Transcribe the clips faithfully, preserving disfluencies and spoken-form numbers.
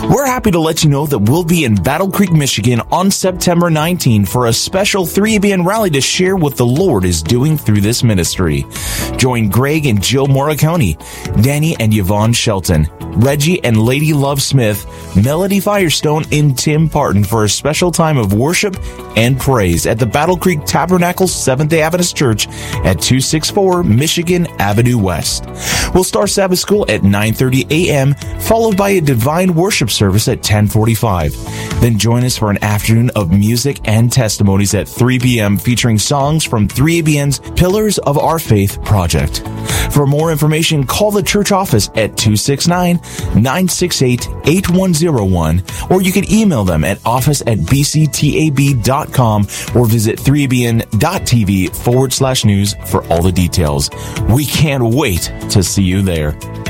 We're happy to let you know that we'll be in Battle Creek, Michigan on September nineteenth for a special three A B N rally to share what the Lord is doing through this ministry. Join Greg and Jill Morricone, Danny and Yvonne Shelton, Reggie and Lady Love Smith, Melody Firestone, and Tim Parton for a special time of worship and praise at the Battle Creek Tabernacle Seventh-day Adventist Church at two sixty-four Michigan Avenue West. We'll start Sabbath school at nine thirty a.m., followed by a divine worship service at ten forty-five. Then join us for an afternoon of music and testimonies at three p.m. featuring songs from three A B N's Pillars of Our Faith project. For more information, call the church office at two six nine, nine six eight, eight one zero one, or you can email them at office at b c t a b dot com or visit three a b n dot t v forward slash news for all the details. We can't wait to see you there.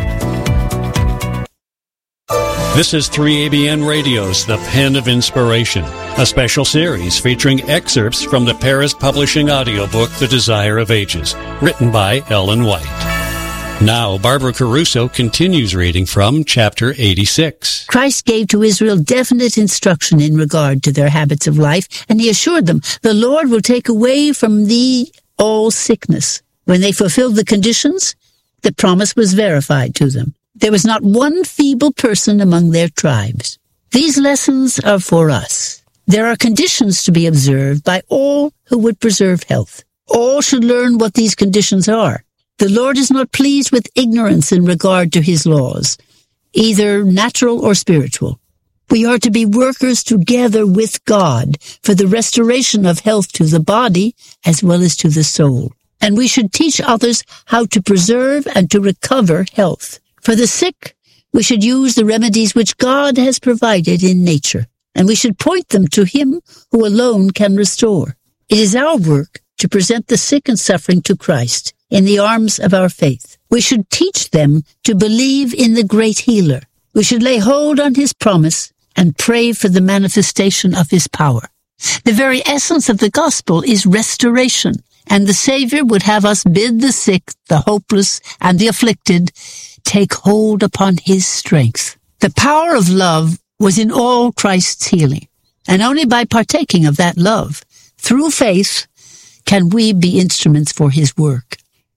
This is three A B N Radio's The Pen of Inspiration, a special series featuring excerpts from the Paris Publishing audiobook The Desire of Ages, written by Ellen White. Now, Barbara Caruso continues reading from chapter eighty-six. Christ gave to Israel definite instruction in regard to their habits of life, and he assured them, "The Lord will take away from thee all sickness." When they fulfilled the conditions, the promise was verified to them. There was not one feeble person among their tribes. These lessons are for us. There are conditions to be observed by all who would preserve health. All should learn what these conditions are. The Lord is not pleased with ignorance in regard to his laws, either natural or spiritual. We are to be workers together with God for the restoration of health to the body as well as to the soul. And we should teach others how to preserve and to recover health. For the sick, we should use the remedies which God has provided in nature, and we should point them to him who alone can restore. It is our work to present the sick and suffering to Christ in the arms of our faith. We should teach them to believe in the great healer. We should lay hold on his promise and pray for the manifestation of his power. The very essence of the gospel is restoration, and the Savior would have us bid the sick, the hopeless, and the afflicted take hold upon his strength. The power of love was in all Christ's healing, and only by partaking of that love, through faith, can we be instruments for his work.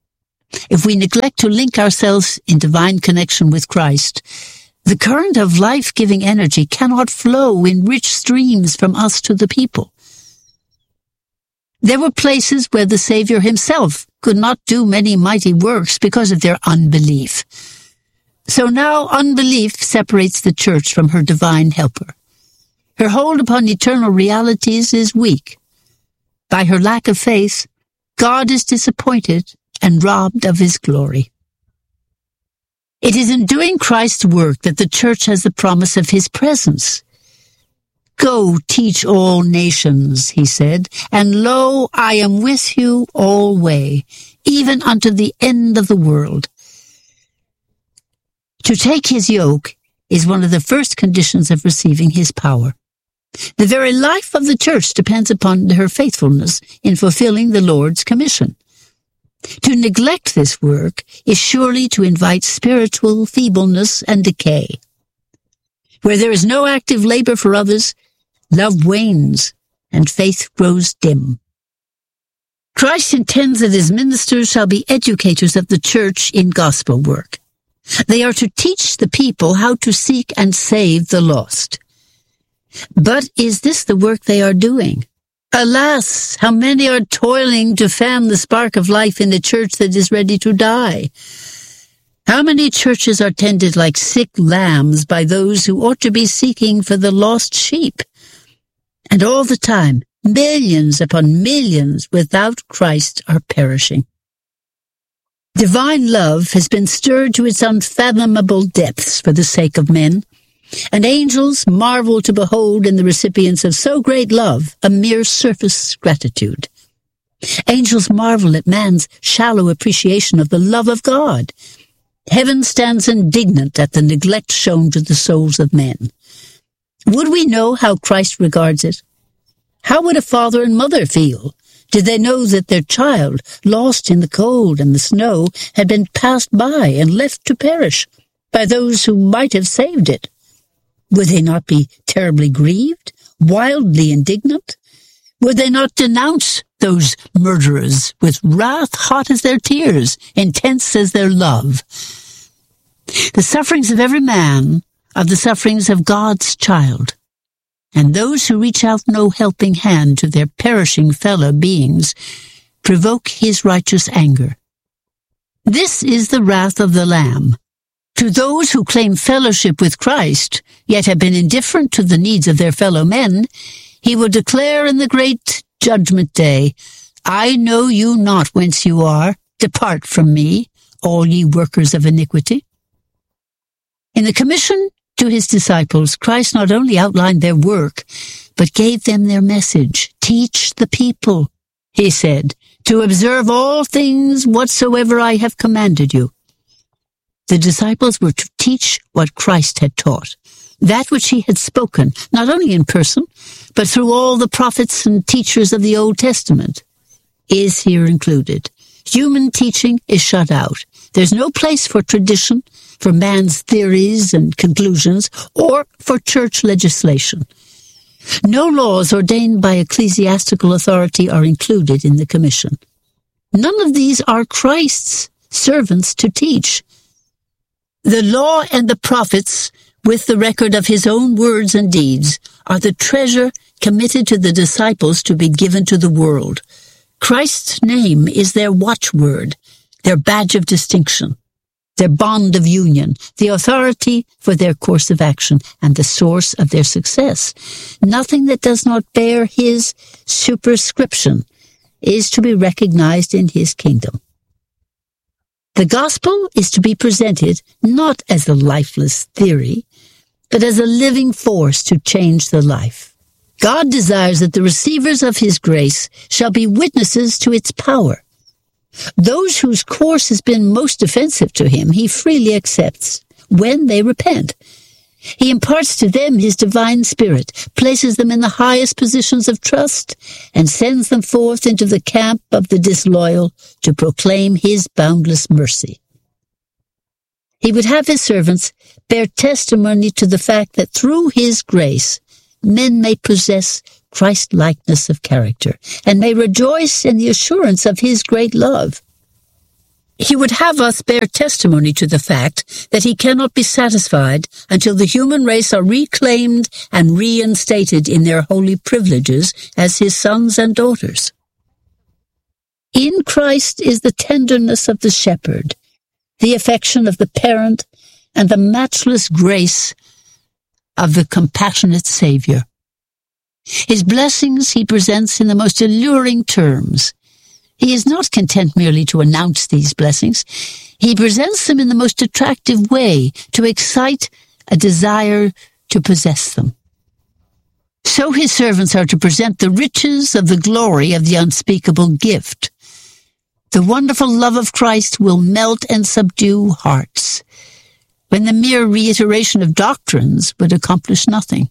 If we neglect to link ourselves in divine connection with Christ, the current of life-giving energy cannot flow in rich streams from us to the people. There were places where the Savior himself could not do many mighty works because of their unbelief. So now unbelief separates the church from her divine helper. Her hold upon eternal realities is weak. By her lack of faith, God is disappointed and robbed of his glory. It is in doing Christ's work that the church has the promise of his presence. "Go teach all nations," he said, "and lo, I am with you alway, even unto the end of the world." To take his yoke is one of the first conditions of receiving his power. The very life of the church depends upon her faithfulness in fulfilling the Lord's commission. To neglect this work is surely to invite spiritual feebleness and decay. Where there is no active labor for others, love wanes and faith grows dim. Christ intends that his ministers shall be educators of the church in gospel work. They are to teach the people how to seek and save the lost. But is this the work they are doing? Alas, how many are toiling to fan the spark of life in a church that is ready to die? How many churches are tended like sick lambs by those who ought to be seeking for the lost sheep? And all the time, millions upon millions without Christ are perishing. Divine love has been stirred to its unfathomable depths for the sake of men, and angels marvel to behold in the recipients of so great love a mere surface gratitude. Angels marvel at man's shallow appreciation of the love of God. Heaven stands indignant at the neglect shown to the souls of men. Would we know how Christ regards it? How would a father and mother feel did they know that their child, lost in the cold and the snow, had been passed by and left to perish by those who might have saved it? Would they not be terribly grieved, wildly indignant? Would they not denounce those murderers with wrath hot as their tears, intense as their love? The sufferings of every man are the sufferings of God's child, and those who reach out no helping hand to their perishing fellow beings provoke his righteous anger. This is the wrath of the Lamb. To those who claim fellowship with Christ, yet have been indifferent to the needs of their fellow men, he will declare in the great judgment day, I know you not whence you are. Depart from me, all ye workers of iniquity. In the commission to his disciples, Christ not only outlined their work, but gave them their message. Teach the people, he said, to observe all things whatsoever I have commanded you. The disciples were to teach what Christ had taught, that which he had spoken, not only in person, but through all the prophets and teachers of the Old Testament, is here included. Human teaching is shut out. There's no place for tradition, for man's theories and conclusions, or for church legislation. No laws ordained by ecclesiastical authority are included in the commission. None of these are Christ's servants to teach. The law and the prophets, with the record of his own words and deeds, are the treasure committed to the disciples to be given to the world. Christ's name is their watchword, their badge of distinction, their bond of union, the authority for their course of action, and the source of their success. Nothing that does not bear his superscription is to be recognized in his kingdom. The gospel is to be presented not as a lifeless theory, but as a living force to change the life. God desires that the receivers of his grace shall be witnesses to its power. Those whose course has been most offensive to him, he freely accepts when they repent. He imparts to them his divine spirit, places them in the highest positions of trust, and sends them forth into the camp of the disloyal to proclaim his boundless mercy. He would have his servants bear testimony to the fact that through his grace, men may possess Christ-likeness of character, and may rejoice in the assurance of his great love. He would have us bear testimony to the fact that he cannot be satisfied until the human race are reclaimed and reinstated in their holy privileges as his sons and daughters. In Christ is the tenderness of the shepherd, the affection of the parent, and the matchless grace of the compassionate Savior. His blessings he presents in the most alluring terms. He is not content merely to announce these blessings. He presents them in the most attractive way to excite a desire to possess them. So his servants are to present the riches of the glory of the unspeakable gift. The wonderful love of Christ will melt and subdue hearts, when the mere reiteration of doctrines would accomplish nothing.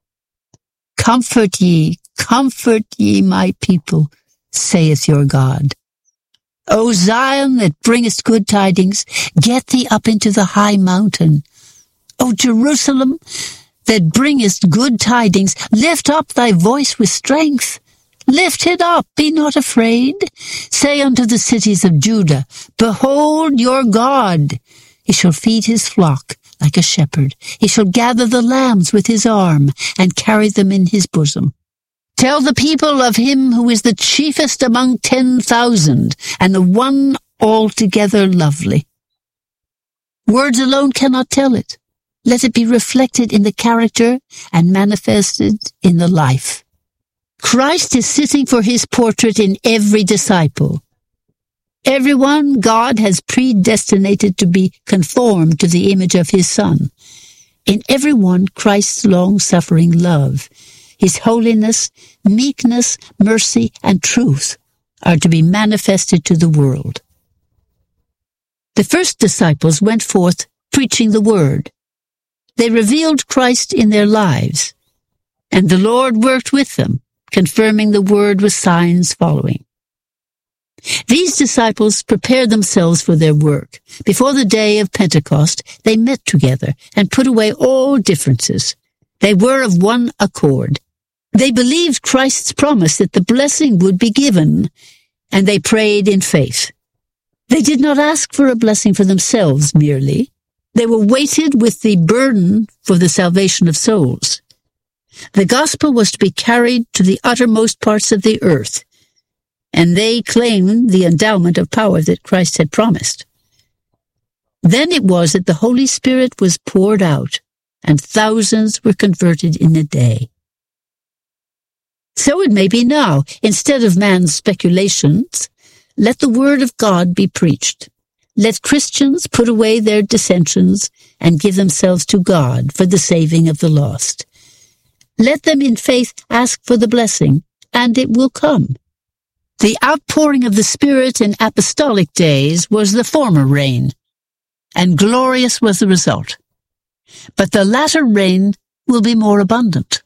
Comfort ye, comfort ye, my people, saith your God. O Zion, that bringest good tidings, get thee up into the high mountain. O Jerusalem, that bringest good tidings, lift up thy voice with strength. Lift it up, be not afraid. Say unto the cities of Judah, behold your God. He shall feed his flock like a shepherd. He shall gather the lambs with his arm and carry them in his bosom. Tell the people of him who is the chiefest among ten thousand, and the one altogether lovely. Words alone cannot tell it. Let it be reflected in the character and manifested in the life. Christ is sitting for his portrait in every disciple. Everyone God has predestinated to be conformed to the image of his Son. In everyone Christ's long-suffering love, his holiness, meekness, mercy, and truth are to be manifested to the world. The first disciples went forth preaching the word. They revealed Christ in their lives, and the Lord worked with them, confirming the word with signs following. These disciples prepared themselves for their work. Before the day of Pentecost, they met together and put away all differences. They were of one accord. They believed Christ's promise that the blessing would be given, and they prayed in faith. They did not ask for a blessing for themselves merely. They were weighted with the burden for the salvation of souls. The gospel was to be carried to the uttermost parts of the earth, and they claimed the endowment of power that Christ had promised. Then it was that the Holy Spirit was poured out, and thousands were converted in a day. So it may be now. Instead of man's speculations, let the word of God be preached. Let Christians put away their dissensions and give themselves to God for the saving of the lost. Let them in faith ask for the blessing, and it will come. The outpouring of the Spirit in apostolic days was the former rain, and glorious was the result. But the latter rain will be more abundant.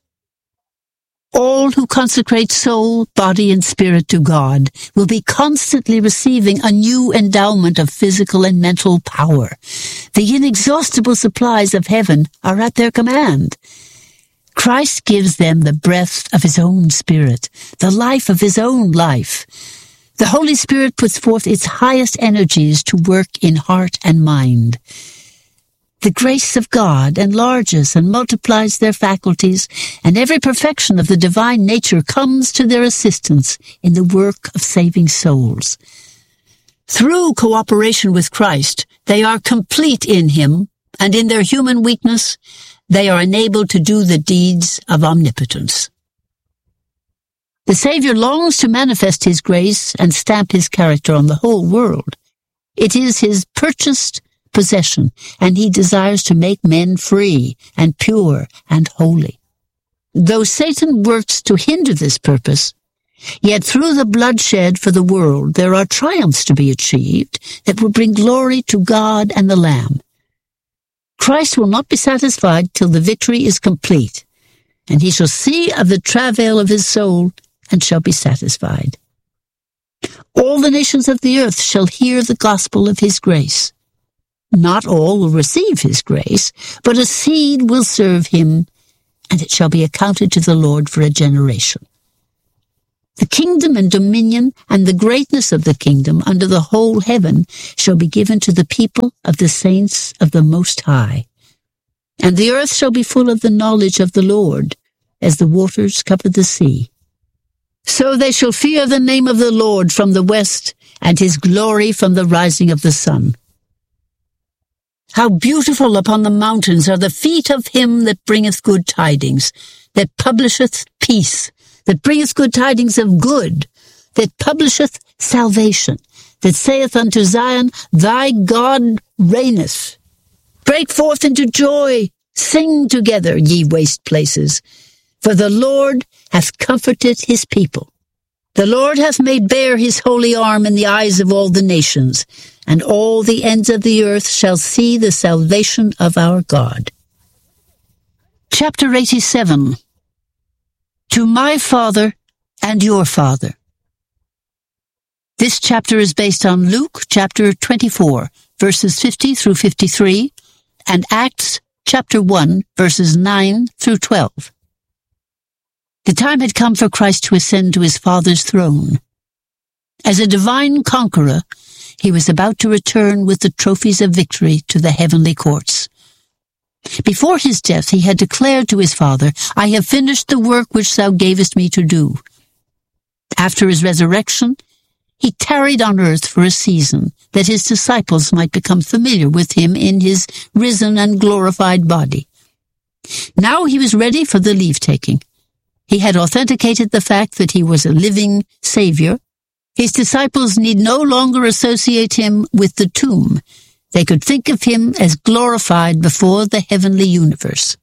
All who consecrate soul, body, and spirit to God will be constantly receiving a new endowment of physical and mental power. The inexhaustible supplies of heaven are at their command. Christ gives them the breath of his own Spirit, the life of his own life. The Holy Spirit puts forth its highest energies to work in heart and mind. The grace of God enlarges and multiplies their faculties, and every perfection of the divine nature comes to their assistance in the work of saving souls. Through cooperation with Christ, they are complete in him, and in their human weakness, they are enabled to do the deeds of omnipotence. The Savior longs to manifest his grace and stamp his character on the whole world. It is his purchased possession, and he desires to make men free and pure and holy. Though Satan works to hinder this purpose, yet through the bloodshed for the world there are triumphs to be achieved that will bring glory to God and the Lamb. Christ will not be satisfied till the victory is complete, and he shall see of the travail of his soul and shall be satisfied. All the nations of the earth shall hear the gospel of his grace. Not all will receive his grace, but a seed will serve him, and it shall be accounted to the Lord for a generation. The kingdom and dominion and the greatness of the kingdom under the whole heaven shall be given to the people of the saints of the Most High. And the earth shall be full of the knowledge of the Lord, as the waters cover the sea. So they shall fear the name of the Lord from the west, and his glory from the rising of the sun. How beautiful upon the mountains are the feet of him that bringeth good tidings, that publisheth peace, that bringeth good tidings of good, that publisheth salvation, that saith unto Zion, thy God reigneth. Break forth into joy, sing together, ye waste places, for the Lord hath comforted his people. The Lord hath made bare his holy arm in the eyes of all the nations, and all the ends of the earth shall see the salvation of our God. Chapter eighty-seven. To my Father and your Father. This chapter is based on Luke chapter twenty-four, verses fifty through fifty-three, and Acts chapter one, verses nine through twelve. The time had come for Christ to ascend to his Father's throne. As a divine conqueror, he was about to return with the trophies of victory to the heavenly courts. Before his death, he had declared to his Father, I have finished the work which thou gavest me to do. After his resurrection, he tarried on earth for a season, that his disciples might become familiar with him in his risen and glorified body. Now he was ready for the leave-taking. He had authenticated the fact that he was a living Savior. His disciples need no longer associate him with the tomb. They could think of him as glorified before the heavenly universe.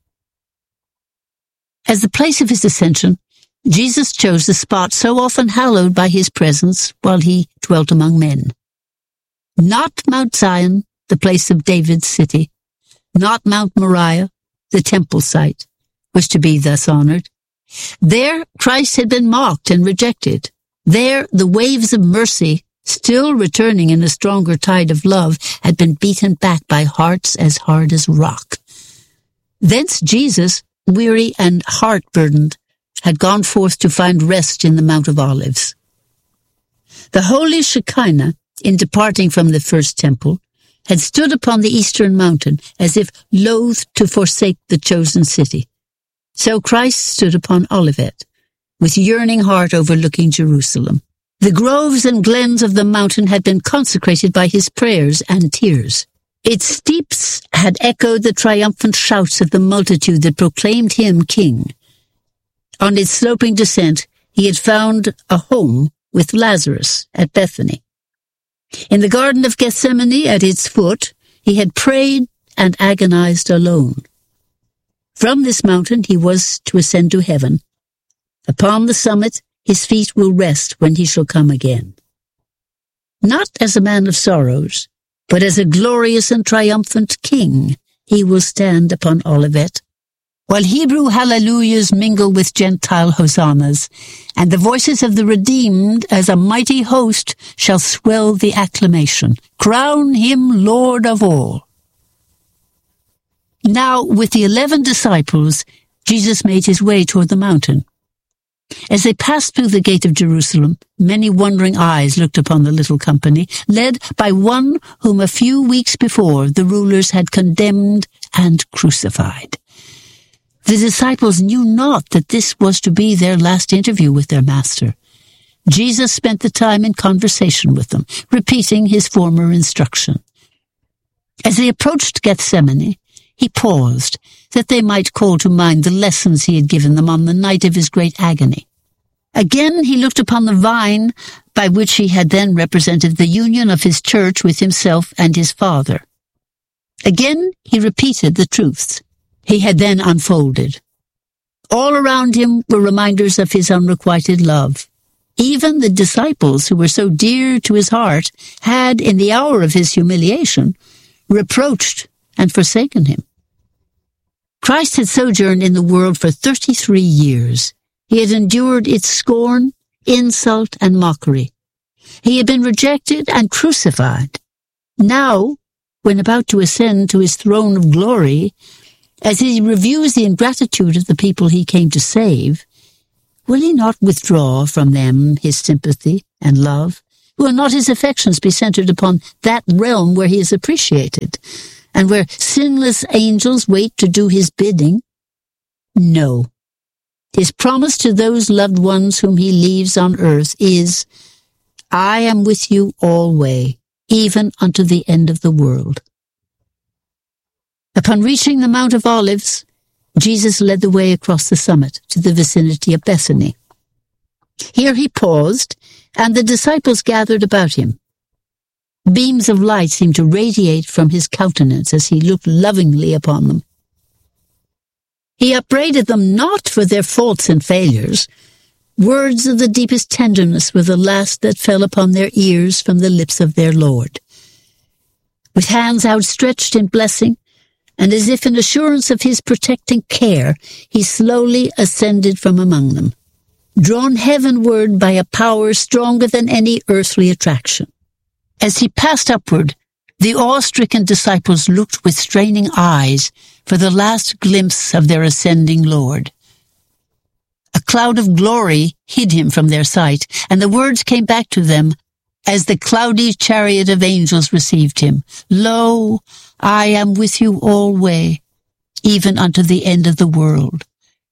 As the place of his ascension, Jesus chose the spot so often hallowed by his presence while he dwelt among men. Not Mount Zion, the place of David's city, not Mount Moriah, the temple site, was to be thus honored. There Christ had been mocked and rejected. There the waves of mercy, still returning in a stronger tide of love, had been beaten back by hearts as hard as rock. Thence Jesus, weary and heart-burdened, had gone forth to find rest in the Mount of Olives. The holy Shekinah, in departing from the first temple, had stood upon the eastern mountain as if loath to forsake the chosen city. So Christ stood upon Olivet, with yearning heart overlooking Jerusalem. The groves and glens of the mountain had been consecrated by his prayers and tears. Its steeps had echoed the triumphant shouts of the multitude that proclaimed him king. On its sloping descent, he had found a home with Lazarus at Bethany. In the Garden of Gethsemane at its foot, he had prayed and agonized alone. From this mountain he was to ascend to heaven. Upon the summit his feet will rest when he shall come again. Not as a man of sorrows, but as a glorious and triumphant king, he will stand upon Olivet, while Hebrew hallelujahs mingle with Gentile hosannas, and the voices of the redeemed as a mighty host shall swell the acclamation. Crown him Lord of all. Now, with the eleven disciples, Jesus made his way toward the mountain. As they passed through the gate of Jerusalem, many wondering eyes looked upon the little company, led by one whom a few weeks before the rulers had condemned and crucified. The disciples knew not that this was to be their last interview with their master. Jesus spent the time in conversation with them, repeating his former instruction. As they approached Gethsemane, he paused, that they might call to mind the lessons he had given them on the night of his great agony. Again he looked upon the vine by which he had then represented the union of his church with himself and his Father. Again he repeated the truths he had then unfolded. All around him were reminders of his unrequited love. Even the disciples who were so dear to his heart had, in the hour of his humiliation, reproached and forsaken him. Christ had sojourned in the world for thirty-three years. He had endured its scorn, insult, and mockery. He had been rejected and crucified. Now, when about to ascend to his throne of glory, as he reviews the ingratitude of the people he came to save, will he not withdraw from them his sympathy and love? Will not his affections be centered upon that realm where he is appreciated, and where sinless angels wait to do his bidding? No. His promise to those loved ones whom he leaves on earth is, I am with you alway, even unto the end of the world. Upon reaching the Mount of Olives, Jesus led the way across the summit to the vicinity of Bethany. Here he paused, and the disciples gathered about him. Beams of light seemed to radiate from his countenance as he looked lovingly upon them. He upbraided them not for their faults and failures. Words of the deepest tenderness were the last that fell upon their ears from the lips of their Lord. With hands outstretched in blessing, and as if in assurance of his protecting care, he slowly ascended from among them, drawn heavenward by a power stronger than any earthly attraction. As he passed upward, the awe-stricken disciples looked with straining eyes for the last glimpse of their ascending Lord. A cloud of glory hid him from their sight, and the words came back to them as the cloudy chariot of angels received him. Lo, I am with you alway, even unto the end of the world.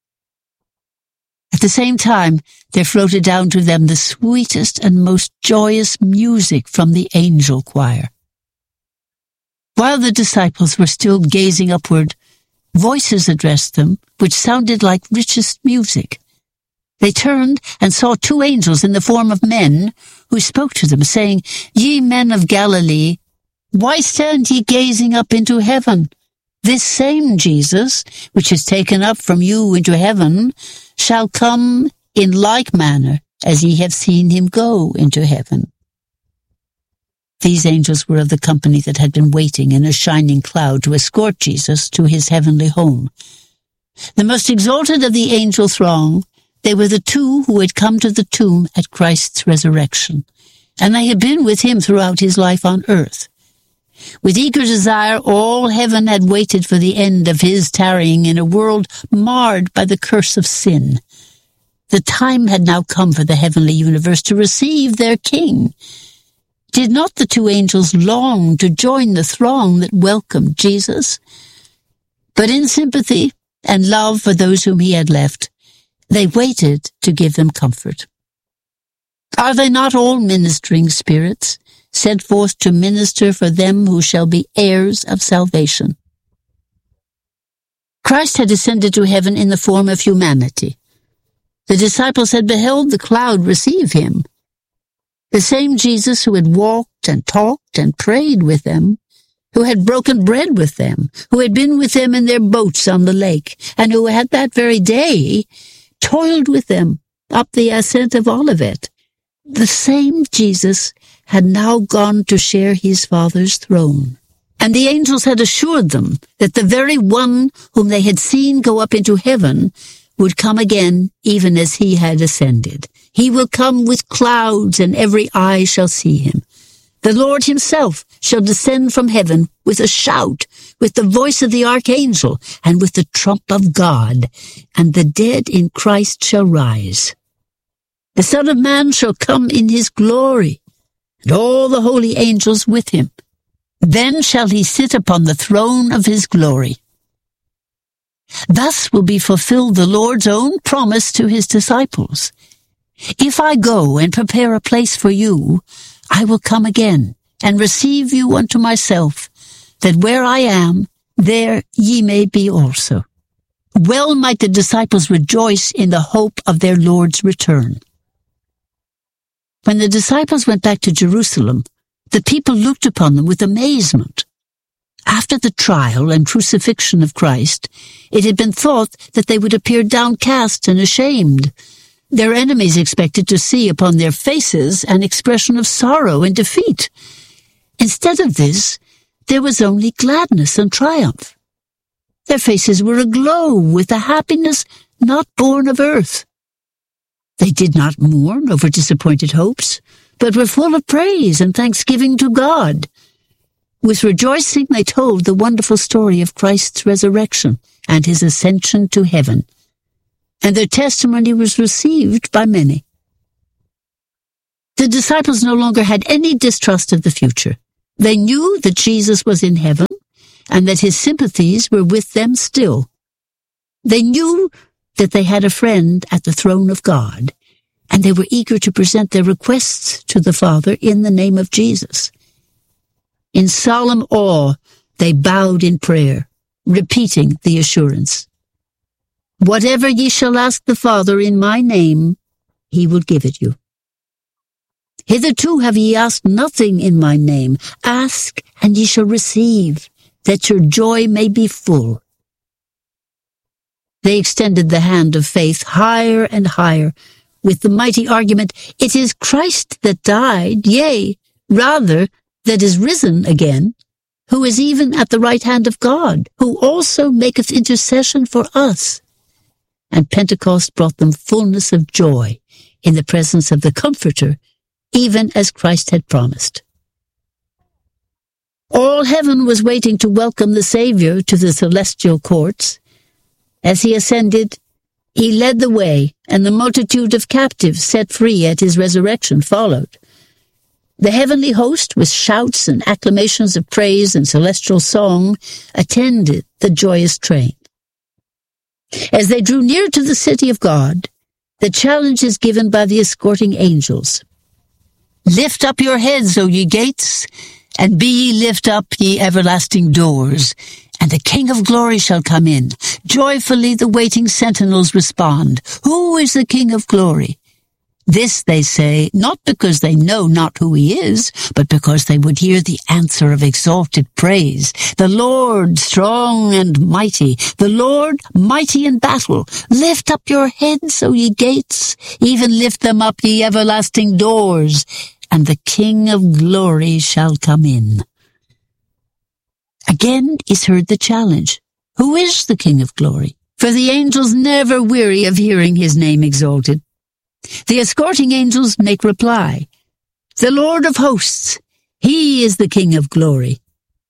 At the same time, there floated down to them the sweetest and most joyous music from the angel choir. While the disciples were still gazing upward, voices addressed them, which sounded like richest music. They turned and saw two angels in the form of men, who spoke to them, saying, Ye men of Galilee, why stand ye gazing up into heaven? This same Jesus, which is taken up from you into heaven, shall come in like manner as ye have seen him go into heaven. These angels were of the company that had been waiting in a shining cloud to escort Jesus to his heavenly home. The most exalted of the angel throng, they were the two who had come to the tomb at Christ's resurrection, and they had been with him throughout his life on earth. With eager desire, all heaven had waited for the end of his tarrying in a world marred by the curse of sin. The time had now come for the heavenly universe to receive their king. Did not the two angels long to join the throng that welcomed Jesus? But in sympathy and love for those whom he had left, they waited to give them comfort. Are they not all ministering spirits, sent forth to minister for them who shall be heirs of salvation? Christ had descended to heaven in the form of humanity. The disciples had beheld the cloud receive him. The same Jesus who had walked and talked and prayed with them, who had broken bread with them, who had been with them in their boats on the lake, and who had that very day toiled with them up the ascent of Olivet. The same Jesus had now gone to share his Father's throne. And the angels had assured them that the very one whom they had seen go up into heaven would come again even as he had ascended. He will come with clouds, and every eye shall see him. The Lord himself shall descend from heaven with a shout, with the voice of the archangel, and with the trump of God, and the dead in Christ shall rise. The Son of Man shall come in his glory, and all the holy angels with him. Then shall he sit upon the throne of his glory. Thus will be fulfilled the Lord's own promise to his disciples. If I go and prepare a place for you, I will come again and receive you unto myself, that where I am, there ye may be also. Well might the disciples rejoice in the hope of their Lord's return. When the disciples went back to Jerusalem, the people looked upon them with amazement. After the trial and crucifixion of Christ, it had been thought that they would appear downcast and ashamed. Their enemies expected to see upon their faces an expression of sorrow and defeat. Instead of this, there was only gladness and triumph. Their faces were aglow with a happiness not born of earth. They did not mourn over disappointed hopes, but were full of praise and thanksgiving to God. With rejoicing they told the wonderful story of Christ's resurrection and his ascension to heaven, and their testimony was received by many. The disciples no longer had any distrust of the future. They knew that Jesus was in heaven, and that his sympathies were with them still. They knew that they had a friend at the throne of God, and they were eager to present their requests to the Father in the name of Jesus. In solemn awe, they bowed in prayer, repeating the assurance, "Whatever ye shall ask the Father in my name, he will give it you. Hitherto have ye asked nothing in my name. Ask, and ye shall receive, that your joy may be full." They extended the hand of faith higher and higher, with the mighty argument, "It is Christ that died, yea, rather, that is risen again, who is even at the right hand of God, who also maketh intercession for us." And Pentecost brought them fullness of joy in the presence of the Comforter, even as Christ had promised. All heaven was waiting to welcome the Savior to the celestial courts. As he ascended, he led the way, and the multitude of captives set free at his resurrection followed. The heavenly host, with shouts and acclamations of praise and celestial song, attended the joyous train. As they drew near to the city of God, the challenge is given by the escorting angels. "Lift up your heads, O ye gates, and be ye lift up, ye everlasting doors, and the King of glory shall come in." Joyfully the waiting sentinels respond, "Who is the King of glory?" This they say, not because they know not who he is, but because they would hear the answer of exalted praise. "The Lord strong and mighty, the Lord mighty in battle. Lift up your heads, O ye gates, even lift them up, ye everlasting doors, and the King of glory shall come in." Again is heard the challenge, "Who is the King of glory?" For the angels never weary of hearing his name exalted. The escorting angels make reply, "The Lord of hosts, he is the King of glory.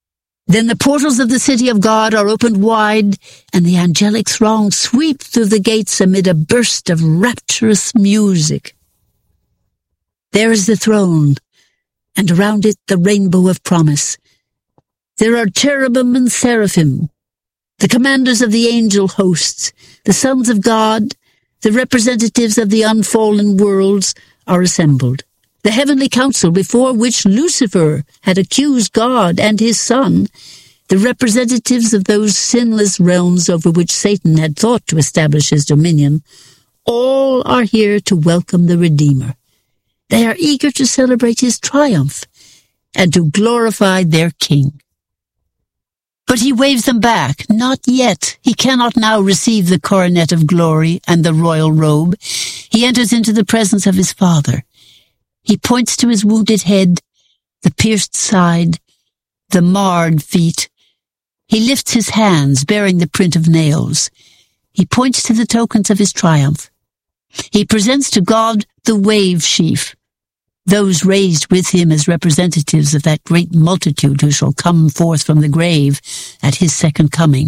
Then the portals of the city of God are opened wide, and the angelic throng sweep through the gates amid a burst of rapturous music. There is the throne, and around it the rainbow of promise. There are cherubim and seraphim, the commanders of the angel hosts, the sons of God, the representatives of the unfallen worlds are assembled. The heavenly council before which Lucifer had accused God and his son, the representatives of those sinless realms over which Satan had thought to establish his dominion, all are here to welcome the Redeemer. They are eager to celebrate his triumph and to glorify their King. But he waves them back. Not yet. He cannot now receive the coronet of glory and the royal robe. He enters into the presence of his Father. He points to his wounded head, the pierced side, the marred feet. He lifts his hands, bearing the print of nails. He points to the tokens of his triumph. He presents to God the wave sheaf, those raised with him as representatives of that great multitude who shall come forth from the grave at his second coming.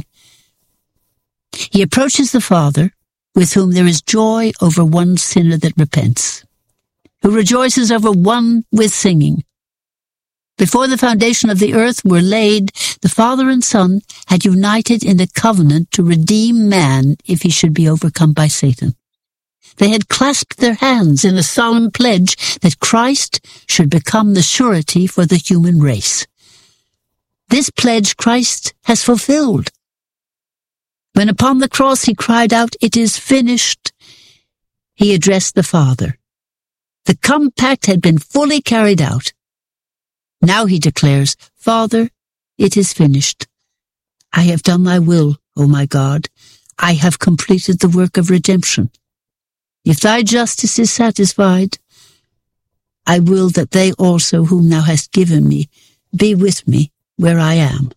He approaches the Father, with whom there is joy over one sinner that repents, who rejoices over one with singing. Before the foundation of the earth were laid, the Father and Son had united in a covenant to redeem man if he should be overcome by Satan. They had clasped their hands in a solemn pledge that Christ should become the surety for the human race. This pledge Christ has fulfilled. When upon the cross he cried out, "It is finished," he addressed the Father. The compact had been fully carried out. Now he declares, "Father, it is finished. I have done thy will, O my God. I have completed the work of redemption. If thy justice is satisfied, I will that they also whom thou hast given me be with me where I am."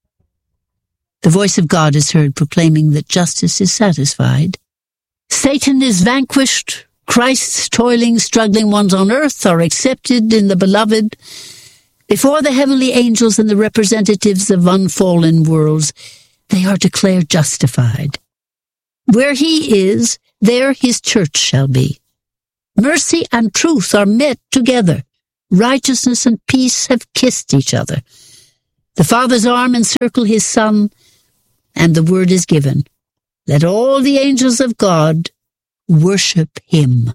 The voice of God is heard proclaiming that justice is satisfied. Satan is vanquished. Christ's toiling, struggling ones on earth are accepted in the Beloved. Before the heavenly angels and the representatives of unfallen worlds, they are declared justified. Where he is, there his church shall be. Mercy and truth are met together. Righteousness and peace have kissed each other. The Father's arm encircles his Son, and the word is given. Let all the angels of God worship him.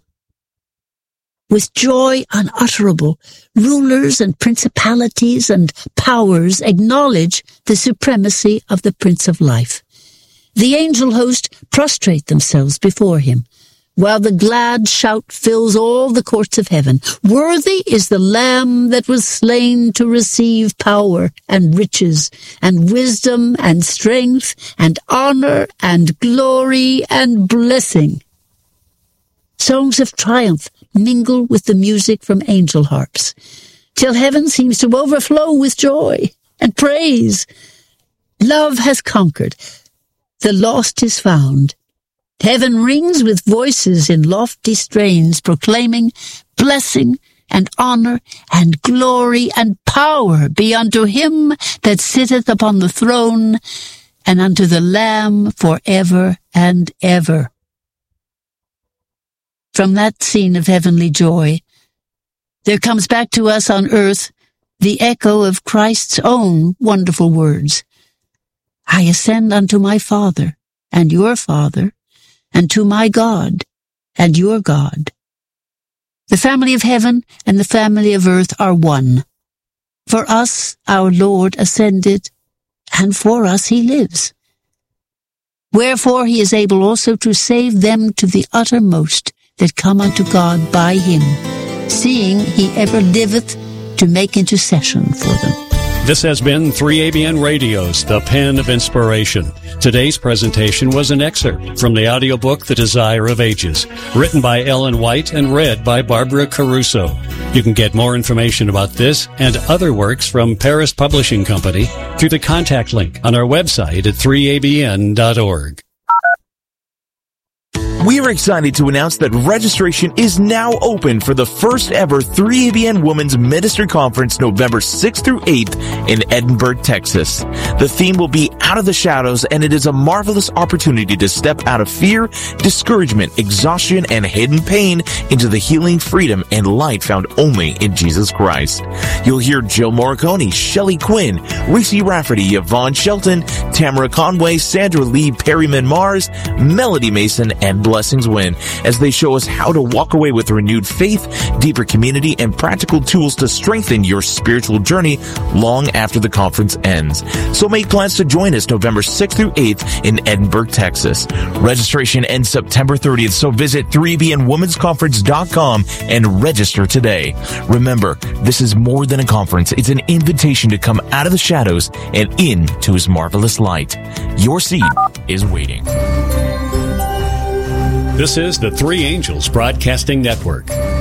With joy unutterable, rulers and principalities and powers acknowledge the supremacy of the Prince of Life. The angel host prostrate themselves before him, while the glad shout fills all the courts of heaven. Worthy is the Lamb that was slain to receive power and riches and wisdom and strength and honor and glory and blessing. Songs of triumph mingle with the music from angel harps, till heaven seems to overflow with joy and praise. Love has conquered. The lost is found. Heaven rings with voices in lofty strains, proclaiming blessing and honor and glory and power be unto him that sitteth upon the throne and unto the Lamb forever and ever. From that scene of heavenly joy, there comes back to us on earth the echo of Christ's own wonderful words. I ascend unto my Father and your Father, and to my God and your God. The family of heaven and the family of earth are one. For us our Lord ascended, and for us he lives. Wherefore he is able also to save them to the uttermost that come unto God by him, seeing he ever liveth to make intercession for them. This has been three A B N Radio's The Pen of Inspiration. Today's presentation was an excerpt from the audiobook The Desire of Ages, written by Ellen White and read by Barbara Caruso. You can get more information about this and other works from Paris Publishing Company through the contact link on our website at three A B N dot org. We are excited to announce that registration is now open for the first ever three A B N Women's Ministry Conference November sixth through eighth in Edinburgh, Texas. The theme will be Out of the Shadows, and it is a marvelous opportunity to step out of fear, discouragement, exhaustion, and hidden pain into the healing, freedom, and light found only in Jesus Christ. You'll hear Jill Morricone, Shelley Quinn, Reese Rafferty, Yvonne Shelton, Tamara Conway, Sandra Lee, Perryman Mars, Melody Mason, and Blessings Win, as they show us how to walk away with renewed faith, deeper community, and practical tools to strengthen your spiritual journey long after the conference ends. So make plans to join us November sixth through eighth in Edinburgh, Texas. Registration ends September thirtieth, so visit three A B N womens conference dot com and register today. Remember, this is more than a conference. It's an invitation to come out of the shadows and into His marvelous light. Your seat is waiting. This is the Three Angels Broadcasting Network.